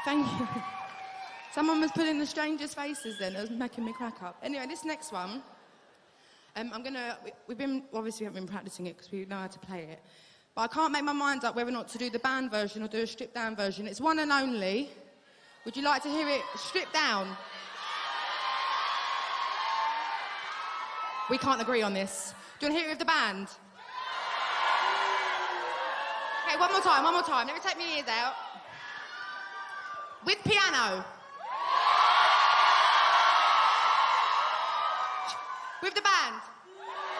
Thank you. Someone was pulling the strangest faces then. It was making me crack up. Anyway, this next one, we haven't been practicing it because we know how to play it. But I can't make my mind up whether or not to do the band version or do a stripped down version. It's one and only. Would you like to hear it stripped down? We can't agree on this. Do you want to hear it with the band? Okay, one more time. Let me take my ears out. With piano. With the band.